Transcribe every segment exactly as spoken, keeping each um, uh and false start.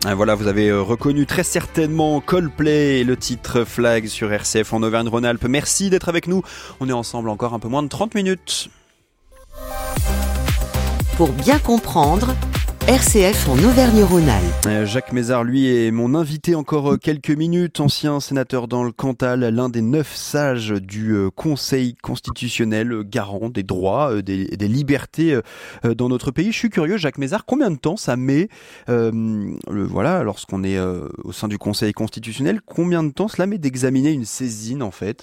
Ah, voilà, vous avez reconnu très certainement Coldplay et le titre Flag sur R C F en Auvergne-Rhône-Alpes. Merci d'être avec nous. On est ensemble encore un peu moins de trente minutes. Pour bien comprendre, R C F en Auvergne-Rhône-Alpes. Jacques Mézard, lui, est mon invité encore quelques minutes, ancien sénateur dans le Cantal, l'un des neuf sages du Conseil constitutionnel, garant des droits, des, des libertés dans notre pays. Je suis curieux, Jacques Mézard, combien de temps ça met, euh, le, voilà, lorsqu'on est euh, au sein du Conseil constitutionnel, combien de temps cela met d'examiner une saisine, en fait ?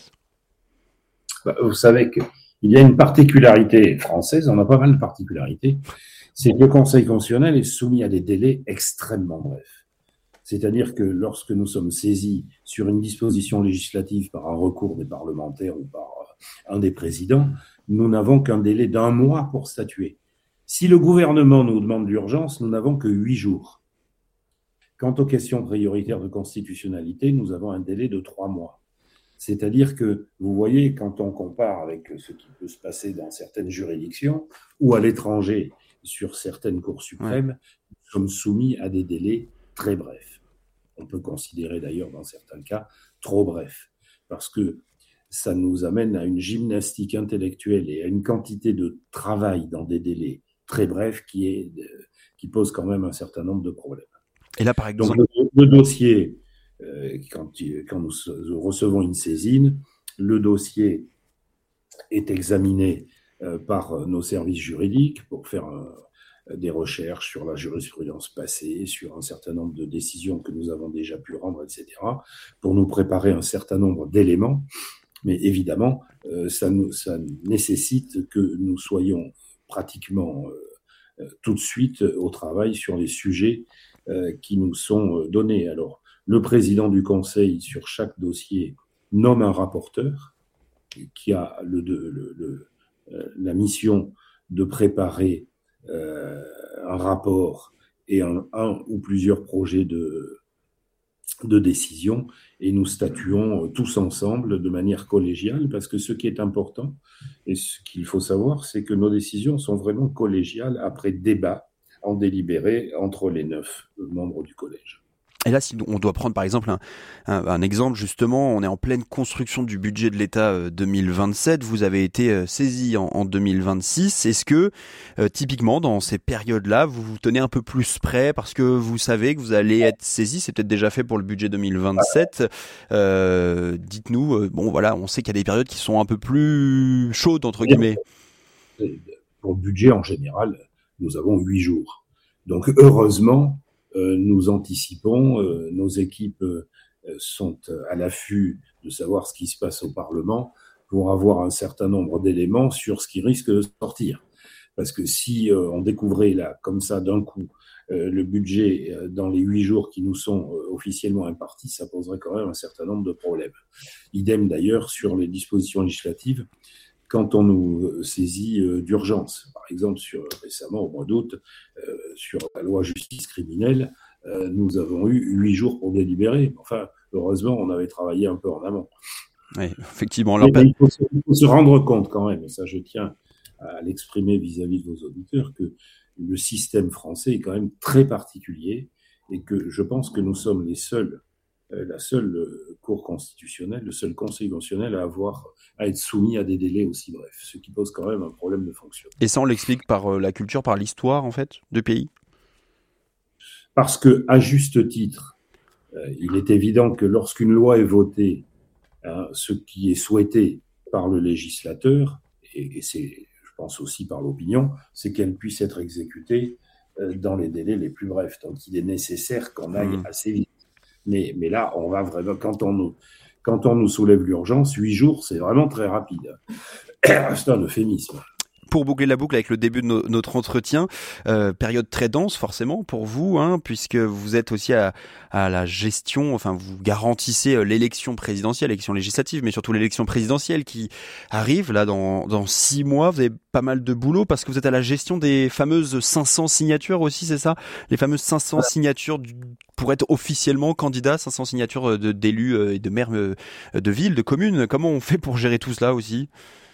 Vous savez qu'il y a une particularité française, on a pas mal de particularités. C'est que le Conseil constitutionnel est soumis à des délais extrêmement brefs. C'est-à-dire que lorsque nous sommes saisis sur une disposition législative par un recours des parlementaires ou par un des présidents, nous n'avons qu'un délai d'un mois pour statuer. Si le gouvernement nous demande l'urgence, nous n'avons que huit jours. Quant aux questions prioritaires de constitutionnalité, nous avons un délai de trois mois. C'est-à-dire que, vous voyez, quand on compare avec ce qui peut se passer dans certaines juridictions ou à l'étranger, sur certaines cours suprêmes, ouais. Nous sommes soumis à des délais très brefs. On peut considérer d'ailleurs dans certains cas trop brefs, parce que ça nous amène à une gymnastique intellectuelle et à une quantité de travail dans des délais très brefs qui, est, qui pose quand même un certain nombre de problèmes. Et là, par exemple, donc le, le dossier, euh, quand, quand nous recevons une saisine, le dossier est examiné par nos services juridiques pour faire euh, des recherches sur la jurisprudence passée, sur un certain nombre de décisions que nous avons déjà pu rendre, et cetera, pour nous préparer un certain nombre d'éléments. Mais évidemment, euh, ça, nous, ça nécessite que nous soyons pratiquement euh, tout de suite au travail sur les sujets euh, qui nous sont donnés. Alors, le président du Conseil, sur chaque dossier, nomme un rapporteur qui a le... le, le la mission de préparer euh, un rapport et un, un ou plusieurs projets de, de décision, et nous statuons tous ensemble de manière collégiale, parce que ce qui est important et ce qu'il faut savoir, c'est que nos décisions sont vraiment collégiales après débat en délibéré entre les neuf membres du collège. Et là, si on doit prendre par exemple un, un, un exemple, justement, on est en pleine construction du budget de l'État deux mille vingt-sept, vous avez été saisi en, en deux mille vingt-six. Est-ce que, euh, typiquement, dans ces périodes-là, vous vous tenez un peu plus prêt parce que vous savez que vous allez être saisi? C'est peut-être déjà fait pour le budget deux mille vingt-sept. Euh, dites-nous, euh, bon voilà, on sait qu'il y a des périodes qui sont un peu plus chaudes, entre guillemets. Pour le budget, en général, nous avons huit jours. Donc, heureusement, Euh, nous anticipons, euh, nos équipes euh, sont à l'affût de savoir ce qui se passe au Parlement pour avoir un certain nombre d'éléments sur ce qui risque de sortir. Parce que si euh, on découvrait là, comme ça, d'un coup, euh, le budget euh, dans les huit jours qui nous sont euh, officiellement impartis, ça poserait quand même un certain nombre de problèmes. Idem d'ailleurs sur les dispositions législatives, quand on nous saisit euh, d'urgence. Par exemple, sur, récemment, au mois d'août, euh, sur la loi justice criminelle, euh, nous avons eu huit jours pour délibérer. Enfin, heureusement, on avait travaillé un peu en amont. Oui, effectivement. Mais, mais il, faut se, il faut se rendre compte quand même, et ça je tiens à l'exprimer vis-à-vis de vos auditeurs, que le système français est quand même très particulier et que je pense que nous sommes les seuls, euh, la seule euh, Cour constitutionnelle, le seul Conseil constitutionnel à avoir à être soumis à des délais aussi brefs, ce qui pose quand même un problème de fonctionnement. Et ça, on l'explique par euh, la culture, par l'histoire, en fait, du pays ? Parce que, à juste titre, euh, il est évident que lorsqu'une loi est votée, hein, ce qui est souhaité par le législateur, et, et c'est, je pense aussi par l'opinion, c'est qu'elle puisse être exécutée euh, dans les délais les plus brefs. Donc, il est nécessaire qu'on aille mmh. assez vite. Mais, mais là, on va vraiment, quand on nous, quand on nous soulève l'urgence, huit jours, c'est vraiment très rapide. C'est un euphémisme. Pour boucler la boucle avec le début de no- notre entretien, euh, période très dense forcément pour vous, hein, puisque vous êtes aussi à, à la gestion, enfin vous garantissez l'élection présidentielle, l'élection législative, mais surtout l'élection présidentielle qui arrive là dans, dans six mois. Vous avez pas mal de boulot parce que vous êtes à la gestion des fameuses cinq cents signatures aussi, c'est ça? Les fameuses cinq cents signatures du, pour être officiellement candidat, cinq cents signatures de, d'élus et de maires de villes, de communes. Comment on fait pour gérer tout cela aussi?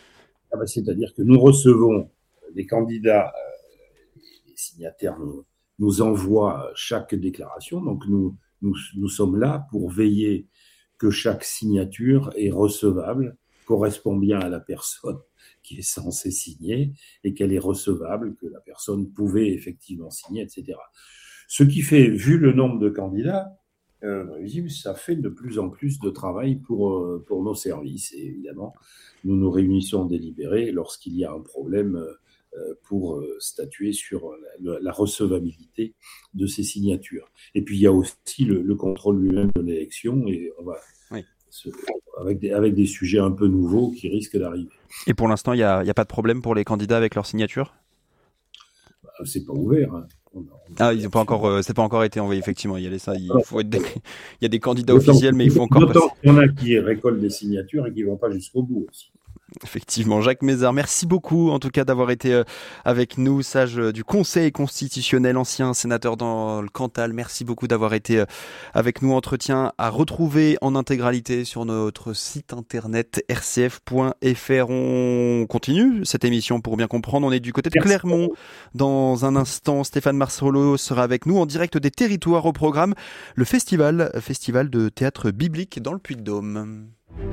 C'est-à-dire que nous recevons des candidats, euh, les signataires nous, nous envoie chaque déclaration. Donc nous, nous, nous sommes là pour veiller que chaque signature est recevable, correspond bien à la personne qui est censée signer et qu'elle est recevable, que la personne pouvait effectivement signer, et cetera. Ce qui fait, vu le nombre de candidats, euh, ça fait de plus en plus de travail pour, euh, pour nos services. Et évidemment, nous nous réunissons en délibéré lorsqu'il y a un problème euh, pour euh, statuer sur la, la recevabilité de ces signatures. Et puis, il y a aussi le, le contrôle lui-même de l'élection et on va... Oui. Se, avec, des, avec des sujets un peu nouveaux qui risquent d'arriver. Et pour l'instant, il n'y a, y a pas de problème pour les candidats avec leur signature ? Bah, c'est pas ouvert. Hein. On a, on ah, ils ont pas encore, euh, c'est pas encore été envoyé, effectivement. Il y a, les, ça, il, faut être des, il y a des candidats officiels, mais il faut encore passer. Il y en a qui récoltent des signatures et qui ne vont pas jusqu'au bout aussi. Effectivement, Jacques Mézard, merci beaucoup en tout cas d'avoir été avec nous, sage du Conseil constitutionnel, ancien sénateur dans le Cantal. Merci beaucoup d'avoir été avec nous. Entretien à retrouver en intégralité sur notre site internet r c f point f r. On continue cette émission pour bien comprendre. On est du côté de Clermont. Dans un instant, Stéphane Marceau sera avec nous en direct des territoires au programme. Le festival, festival de théâtre biblique dans le Puy-de-Dôme.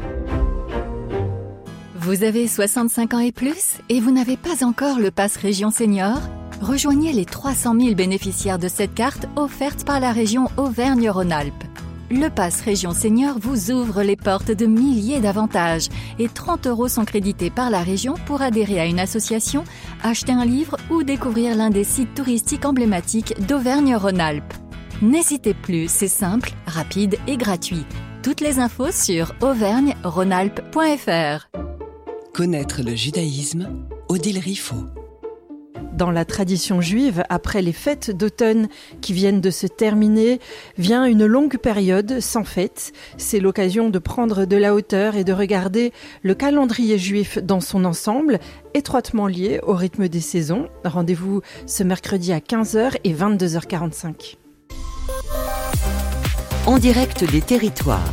Vous avez soixante-cinq ans et plus et vous n'avez pas encore le Pass Région Senior ? Rejoignez les trois cent mille bénéficiaires de cette carte offerte par la région Auvergne-Rhône-Alpes. Le Pass Région Senior vous ouvre les portes de milliers d'avantages et trente euros sont crédités par la région pour adhérer à une association, acheter un livre ou découvrir l'un des sites touristiques emblématiques d'Auvergne-Rhône-Alpes. N'hésitez plus, c'est simple, rapide et gratuit. Toutes les infos sur auvergne rhône alpes point f r. Connaître le judaïsme, Odile Riffaut. Dans la tradition juive, après les fêtes d'automne qui viennent de se terminer, vient une longue période sans fête. C'est l'occasion de prendre de la hauteur et de regarder le calendrier juif dans son ensemble, étroitement lié au rythme des saisons. Rendez-vous ce mercredi à quinze heures et vingt-deux heures quarante-cinq. En direct des territoires.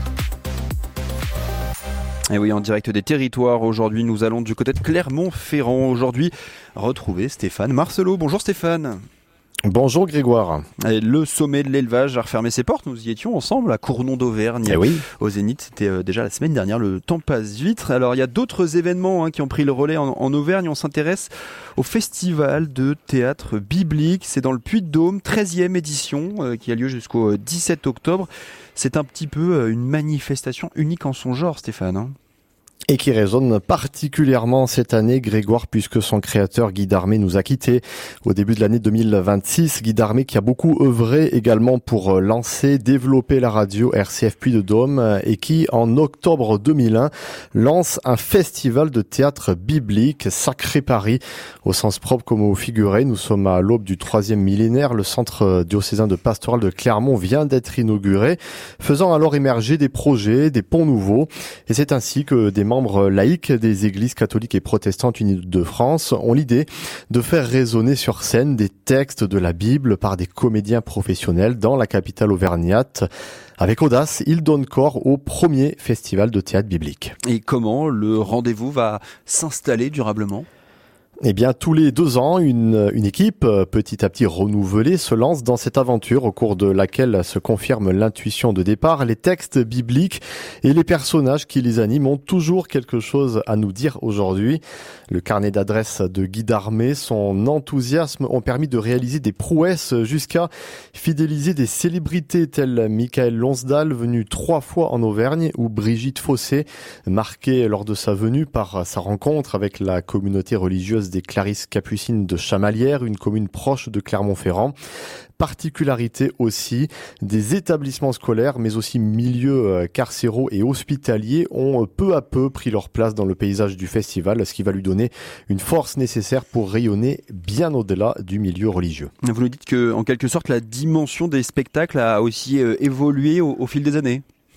Et oui, en direct des territoires, aujourd'hui nous allons du côté de Clermont-Ferrand. Aujourd'hui, retrouver Stéphane Marcelot. Bonjour Stéphane. Bonjour Grégoire. Et le sommet de l'élevage a refermé ses portes. Nous y étions ensemble à Cournon d'Auvergne. Eh oui. Au Zénith, c'était euh, déjà la semaine dernière. Le temps passe vite. Alors il y a d'autres événements hein, qui ont pris le relais en, en Auvergne. On s'intéresse au festival de théâtre biblique. C'est dans le Puy-de-Dôme, treizième édition euh, qui a lieu jusqu'au dix-sept octobre. C'est un petit peu euh, une manifestation unique en son genre, Stéphane. Hein. Et qui résonne particulièrement cette année, Grégoire, puisque son créateur Guy Darmé nous a quittés au début de l'année deux mille vingt-six. Guy Darmé qui a beaucoup œuvré également pour lancer, développer la radio R C F Puy-de-Dôme et qui, en octobre deux mille un, lance un festival de théâtre biblique, Sacré Paris, au sens propre comme au figuré. Nous sommes à l'aube du troisième millénaire. Le centre diocésain de pastoral de Clermont vient d'être inauguré, faisant alors émerger des projets, des ponts nouveaux. Et c'est ainsi que des membres laïcs des églises catholiques et protestantes unies de France ont l'idée de faire résonner sur scène des textes de la Bible par des comédiens professionnels dans la capitale auvergnate. Avec audace, ils donnent corps au premier festival de théâtre biblique. Et comment le rendez-vous va s'installer durablement ? Eh bien, tous les deux ans, une, une équipe petit à petit renouvelée se lance dans cette aventure au cours de laquelle se confirme l'intuition de départ. Les textes bibliques et les personnages qui les animent ont toujours quelque chose à nous dire aujourd'hui. Le carnet d'adresses de Guy Darmé, son enthousiasme ont permis de réaliser des prouesses jusqu'à fidéliser des célébrités telles Michael Lonsdal, venu trois fois en Auvergne, ou Brigitte Fossé, marquée lors de sa venue par sa rencontre avec la communauté religieuse des Clarisses Capucines de Chamalières, une commune proche de Clermont-Ferrand. Particularité aussi, des établissements scolaires, mais aussi milieux carcéraux et hospitaliers ont peu à peu pris leur place dans le paysage du festival, ce qui va lui donner une force nécessaire pour rayonner bien au-delà du milieu religieux. Vous nous dites que, en quelque sorte, la dimension des spectacles a aussi euh, évolué au, au fil des années.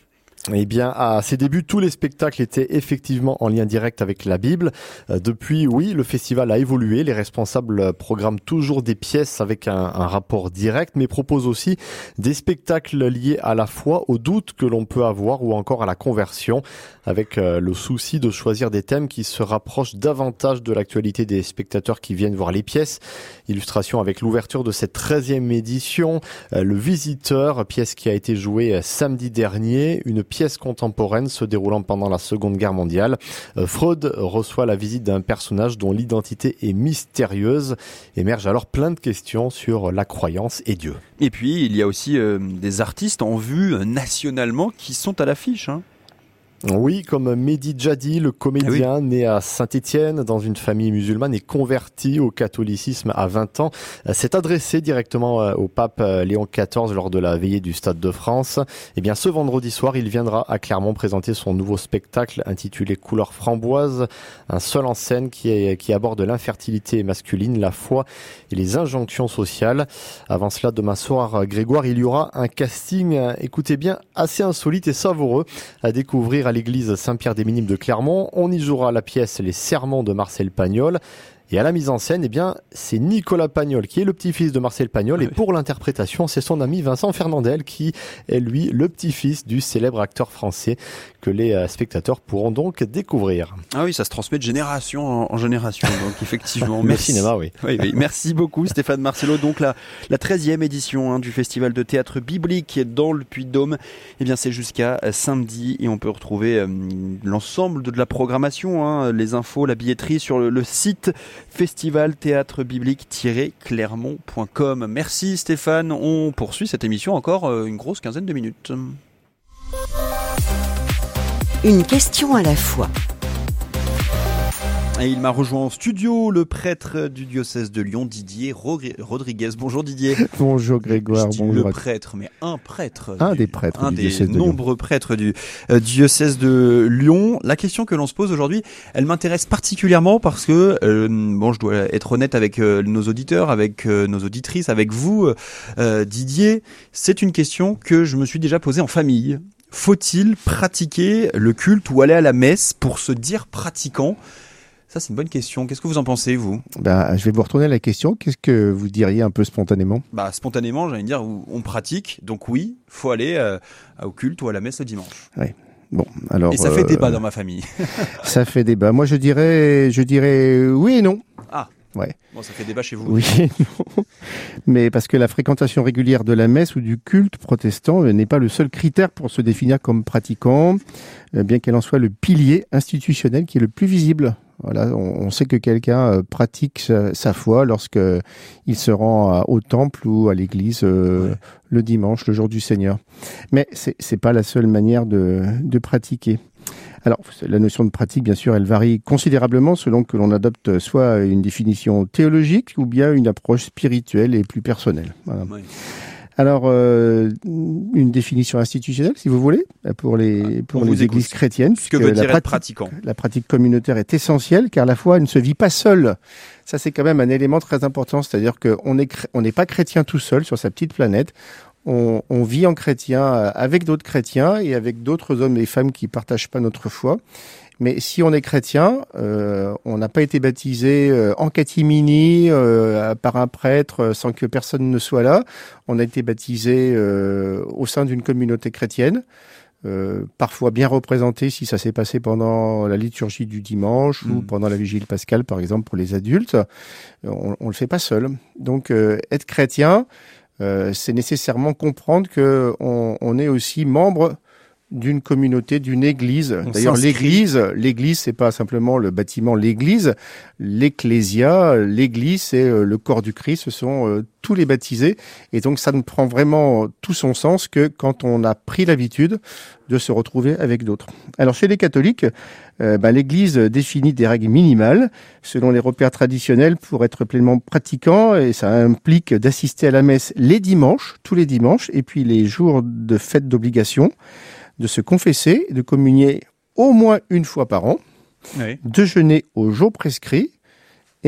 Eh bien, à ses débuts, tous les spectacles étaient effectivement en lien direct avec la Bible. Euh, depuis, oui, le festival a évolué. Les responsables programment toujours des pièces avec un, un rapport direct, mais proposent aussi des spectacles liés à la foi, aux doutes que l'on peut avoir ou encore à la conversion, avec euh, le souci de choisir des thèmes qui se rapprochent davantage de l'actualité des spectateurs qui viennent voir les pièces. Illustration avec l'ouverture de cette treizième édition, euh, Le Visiteur, pièce qui a été jouée samedi dernier, une pièce contemporaine se déroulant pendant la Seconde Guerre mondiale. Euh, Freud reçoit la visite d'un personnage dont l'identité est mystérieuse. Émergent alors plein de questions sur la croyance et Dieu. Et puis, il y a aussi euh, des artistes en vue euh, nationalement qui sont à l'affiche, hein. Oui, comme Mehdi Djadi, le comédien ah oui. né à Saint-Étienne dans une famille musulmane et converti au catholicisme à vingt ans, s'est adressé directement au pape Léon quatorze lors de la veillée du Stade de France. Eh bien, ce vendredi soir, il viendra à Clermont présenter son nouveau spectacle intitulé Couleur framboise, un seul en scène qui, est, qui aborde l'infertilité masculine, la foi et les injonctions sociales. Avant cela, demain soir, Grégoire, il y aura un casting, écoutez bien, assez insolite et savoureux à découvrir à l'église Saint-Pierre-des-Minimes de Clermont. On y jouera la pièce Les Sermons de Marcel Pagnol. Et à la mise en scène, eh bien, c'est Nicolas Pagnol qui est le petit-fils de Marcel Pagnol. Ah oui. Et pour l'interprétation, c'est son ami Vincent Fernandel qui est, lui, le petit-fils du célèbre acteur français que les spectateurs pourront donc découvrir. Ah oui, ça se transmet de génération en génération. Donc effectivement, le merci. Cinéma, oui. Oui, oui. Merci beaucoup Stéphane Marcello. Donc la, la treizième édition hein, du Festival de théâtre biblique dans le Puy-de-Dôme, eh bien, c'est jusqu'à samedi et on peut retrouver euh, l'ensemble de, de la programmation, hein, les infos, la billetterie sur le, le site festival théâtre biblique tiret clermont point com. Merci Stéphane, on poursuit cette émission encore une grosse quinzaine de minutes. Une question à la fois. Et il m'a rejoint en studio, le prêtre du diocèse de Lyon, Didier Rodriguez. Bonjour Didier. Bonjour Grégoire. Je dis bonjour. Le prêtre, mais un prêtre. Un du, des prêtres un du des diocèse de nombreux Lyon. prêtres du euh, diocèse de Lyon. La question que l'on se pose aujourd'hui, elle m'intéresse particulièrement parce que, euh, bon, je dois être honnête avec euh, nos auditeurs, avec euh, nos auditrices, avec vous, euh, Didier. C'est une question que je me suis déjà posée en famille. Faut-il pratiquer le culte ou aller à la messe pour se dire pratiquant ? Ça, c'est une bonne question. Qu'est-ce que vous en pensez, vous ? Bah, je vais vous retourner la question. Qu'est-ce que vous diriez un peu spontanément ? Bah, spontanément, j'allais dire, on pratique. Donc oui, faut aller euh, au culte ou à la messe le dimanche. Oui. Bon, alors. Et ça euh, fait débat dans ma famille. Ça fait débat. Moi, je dirais, je dirais oui et non. Ah. Ouais. Bon, ça fait débat chez vous. Oui, non. Mais parce que la fréquentation régulière de la messe ou du culte protestant n'est pas le seul critère pour se définir comme pratiquant, bien qu'elle en soit le pilier institutionnel qui est le plus visible. Voilà, on, on sait que quelqu'un pratique sa, sa foi lorsque il se rend au temple ou à l'église euh, ouais. le dimanche, le jour du Seigneur. Mais c'est, c'est pas la seule manière de, de pratiquer. Alors, la notion de pratique, bien sûr, elle varie considérablement selon que l'on adopte soit une définition théologique ou bien une approche spirituelle et plus personnelle. Voilà. Oui. Alors, euh, une définition institutionnelle, si vous voulez, pour les pour les églises chrétiennes. Ce que veut dire être pratiquant. La pratique communautaire est essentielle, car la foi ne se vit pas seule. Ça, c'est quand même un élément très important, c'est-à-dire qu'on est on n'est pas chrétien tout seul sur sa petite planète. On, on vit en chrétien avec d'autres chrétiens et avec d'autres hommes et femmes qui partagent pas notre foi. Mais si on est chrétien, euh, on n'a pas été baptisé euh, en catimini euh, par un prêtre sans que personne ne soit là. On a été baptisé euh, au sein d'une communauté chrétienne, euh, parfois bien représentée si ça s'est passé pendant la liturgie du dimanche mmh. ou pendant la vigile pascale, par exemple, pour les adultes. On, on le fait pas seul. Donc, euh, être chrétien, euh, c'est nécessairement comprendre que on, on est aussi membre d'une communauté, d'une église. On D'ailleurs, s'inscrit. l'église, l'église, c'est pas simplement le bâtiment, l'église. L'ecclésia, l'église, c'est le corps du Christ. Ce sont euh, tous les baptisés. Et donc, ça ne prend vraiment tout son sens que quand on a pris l'habitude de se retrouver avec d'autres. Alors, chez les catholiques, euh, ben, l'église définit des règles minimales selon les repères traditionnels pour être pleinement pratiquant. Et ça implique d'assister à la messe les dimanches, tous les dimanches, et puis les jours de fête d'obligation, de se confesser, de communier au moins une fois par an, oui. de jeûner au jour prescrit et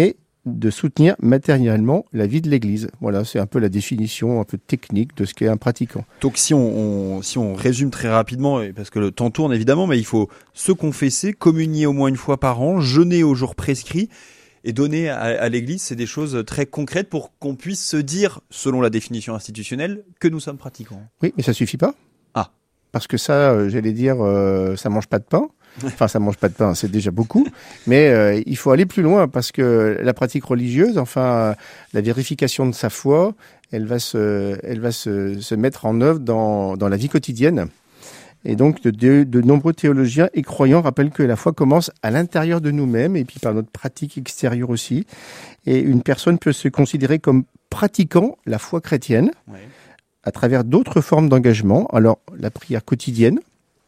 de soutenir matériellement la vie de l'Église. Voilà, c'est un peu la définition un peu technique de ce qu'est un pratiquant. Donc si on, on, si on résume très rapidement, parce que le temps tourne évidemment, mais il faut se confesser, communier au moins une fois par an, jeûner aux jours prescrits et donner à, à l'Église, c'est des choses très concrètes pour qu'on puisse se dire, selon la définition institutionnelle, que nous sommes pratiquants. Oui, mais ça suffit pas. Ah. Parce que ça, euh, j'allais dire, euh, ça mange pas de pain. Enfin, ça mange pas de pain, c'est déjà beaucoup. Mais euh, il faut aller plus loin parce que la pratique religieuse, enfin, la vérification de sa foi, elle va se, elle va se, se mettre en œuvre dans, dans la vie quotidienne. Et donc, de, de, de nombreux théologiens et croyants rappellent que la foi commence à l'intérieur de nous-mêmes et puis par notre pratique extérieure aussi. Et une personne peut se considérer comme pratiquant la foi chrétienne ouais. à travers d'autres formes d'engagement. Alors, la prière quotidienne,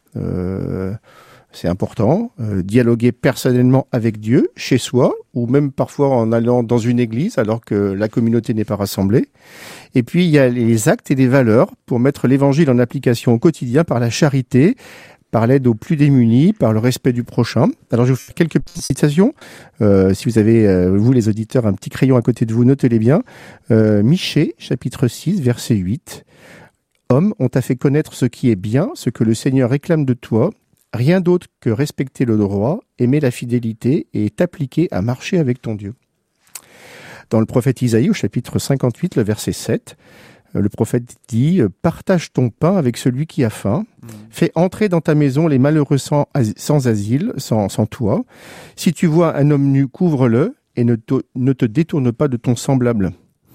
euh, c'est important. Euh, dialoguer personnellement avec Dieu, chez soi, ou même parfois en allant dans une église alors que la communauté n'est pas rassemblée. Et puis, il y a les actes et les valeurs pour mettre l'évangile en application au quotidien par la charité, par l'aide aux plus démunis, par le respect du prochain. Alors, je vais vous faire quelques petites citations. Euh, si vous avez, euh, vous les auditeurs, un petit crayon à côté de vous, notez-les bien. Euh, Michée, chapitre six, verset huit. « Homme, on t'a fait connaître ce qui est bien, ce que le Seigneur réclame de toi. Rien d'autre que respecter le droit, aimer la fidélité et t'appliquer à marcher avec ton Dieu. » Dans le prophète Isaïe, au chapitre cinquante-huit, le verset sept, le prophète dit « Partage ton pain avec celui qui a faim. Mmh. Fais entrer dans ta maison les malheureux sans, sans asile, sans, sans toi. Si tu vois un homme nu, couvre-le et ne te, ne te détourne pas de ton semblable. »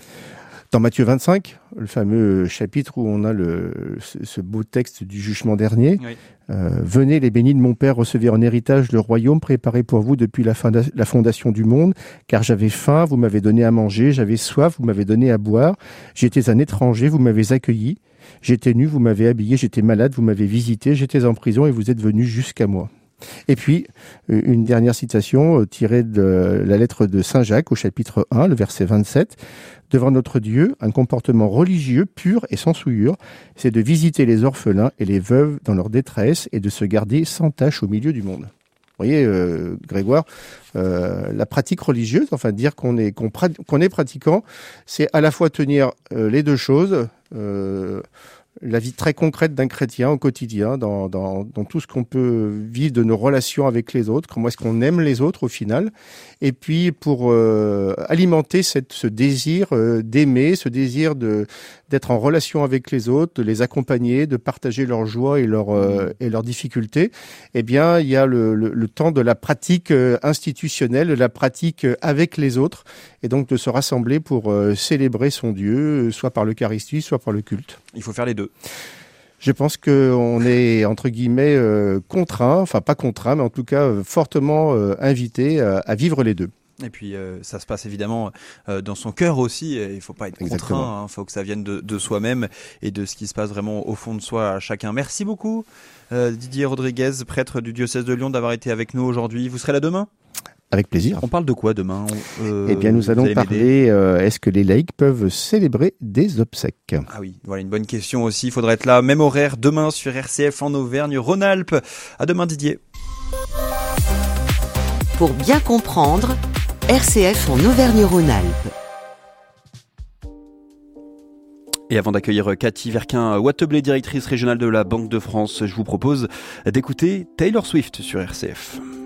Dans Matthieu vingt-cinq, le fameux chapitre où on a le, ce, ce beau texte du jugement dernier, oui. euh, « Venez les bénis de mon Père, recevez en héritage le royaume préparé pour vous depuis la, fonda- la fondation du monde, car j'avais faim, vous m'avez donné à manger, j'avais soif, vous m'avez donné à boire, j'étais un étranger, vous m'avez accueilli, j'étais nu, vous m'avez habillé, j'étais malade, vous m'avez visité, j'étais en prison et vous êtes venus jusqu'à moi. » Et puis, une dernière citation tirée de la lettre de Saint Jacques au chapitre un, le verset vingt-sept. « Devant notre Dieu, un comportement religieux pur et sans souillure, c'est de visiter les orphelins et les veuves dans leur détresse et de se garder sans tache au milieu du monde. » Vous voyez, euh, Grégoire, euh, la pratique religieuse, enfin dire qu'on est, qu'on, pra- qu'on est pratiquant, c'est à la fois tenir euh, les deux choses, euh, la vie très concrète d'un chrétien au quotidien, dans, dans, dans tout ce qu'on peut vivre de nos relations avec les autres, comment est-ce qu'on aime les autres au final, et puis pour euh, alimenter cette, ce désir euh, d'aimer, ce désir de, d'être en relation avec les autres, de les accompagner, de partager leurs joies et leurs, euh, et leurs difficultés, eh bien il y a le, le, le temps de la pratique euh, institutionnelle, de la pratique euh, avec les autres, et donc de se rassembler pour euh, célébrer son Dieu, soit par l'Eucharistie, soit par le culte. Il faut faire les deux. Je pense qu'on est, entre guillemets, euh, contraint, enfin pas contraint, mais en tout cas euh, fortement euh, invité à, à vivre les deux. Et puis euh, ça se passe évidemment euh, dans son cœur aussi, il ne faut pas être Exactement. contraint, il hein, faut que ça vienne de, de soi-même et de ce qui se passe vraiment au fond de soi à chacun. Merci beaucoup euh, Didier Rodriguez, prêtre du diocèse de Lyon, d'avoir été avec nous aujourd'hui. Vous serez là demain ? Avec plaisir. On parle de quoi demain ? euh, Eh bien, nous allons parler, euh, est-ce que les laïcs peuvent célébrer des obsèques ? Ah oui, voilà une bonne question aussi. Il faudra être là, même horaire, demain sur R C F en Auvergne-Rhône-Alpes. À demain Didier. Pour bien comprendre, R C F en Auvergne-Rhône-Alpes. Et avant d'accueillir Cathy Verquin-Watteblé, directrice régionale de la Banque de France, je vous propose d'écouter Taylor Swift sur R C F.